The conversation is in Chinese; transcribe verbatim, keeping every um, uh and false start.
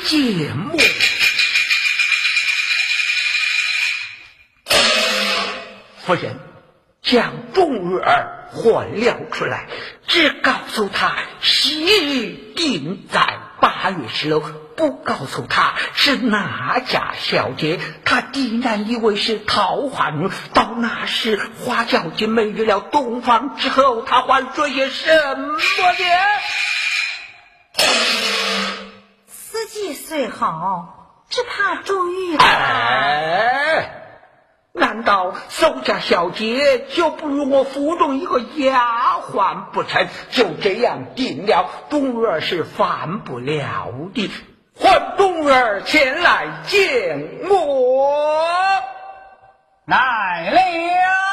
芥末。夫人将钟月儿唤了出来，只告诉他昔日定在八月十楼，不告诉他是哪家小姐。他定然以为是桃花女。到那时花轿进没入了洞房之后，他还说些什么呢？ 司机虽好，只怕钟玉哎，难道邹家小姐就不如我府中一个丫鬟不成？就这样定了，钟儿是犯不了的。唤钟儿前来见我。 来了。